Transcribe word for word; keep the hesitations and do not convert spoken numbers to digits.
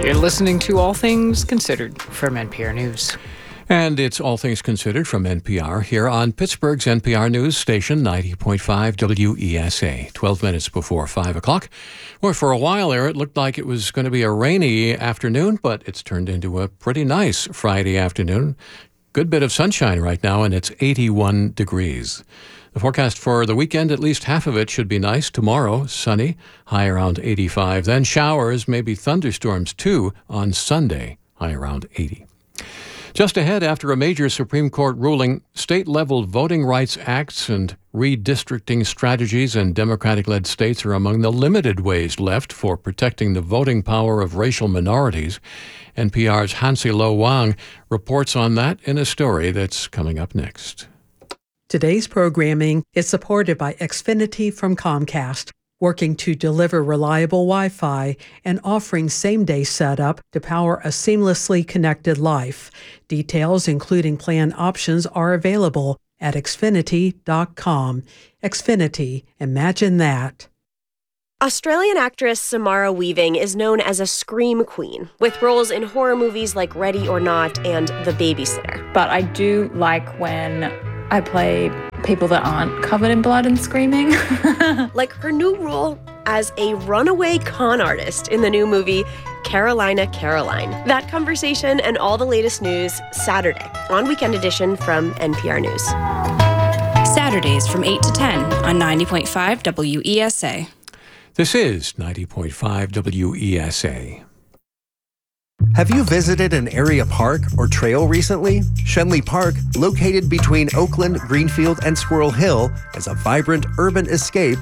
You're listening to All Things Considered from N P R News. And it's All Things Considered from N P R here on Pittsburgh's N P R News Station, ninety point five W E S A. twelve minutes before five o'clock. Well, for a while there, it looked like it was going to be a rainy afternoon, but it's turned into a pretty nice Friday afternoon. Good bit of sunshine right now, and it's eighty-one degrees. The forecast for the weekend, at least half of it should be nice. Tomorrow, sunny, high around eighty-five. Then showers, maybe thunderstorms too on Sunday, high around eighty. Just ahead, after a major Supreme Court ruling, state-level voting rights acts and redistricting strategies in Democratic-led states are among the limited ways left for protecting the voting power of racial minorities. N P R's Hansi Lo Wang reports on that in a story that's coming up next. Today's programming is supported by Xfinity from Comcast, working to deliver reliable Wi-Fi and offering same-day setup to power a seamlessly connected life. Details, including plan options, are available at xfinity dot com. Xfinity, imagine that. Australian actress Samara Weaving is known as a scream queen, with roles in horror movies like Ready or Not and The Babysitter. But I do like when I play people that aren't covered in blood and screaming. Like her new role as a runaway con artist in the new movie Carolina, Caroline. That conversation and all the latest news Saturday on Weekend Edition from N P R News. Saturdays from eight to ten on ninety point five W E S A. This is ninety point five W E S A. Have you visited an area park or trail recently? Shenley Park, located between Oakland, Greenfield, and Squirrel Hill, is a vibrant urban escape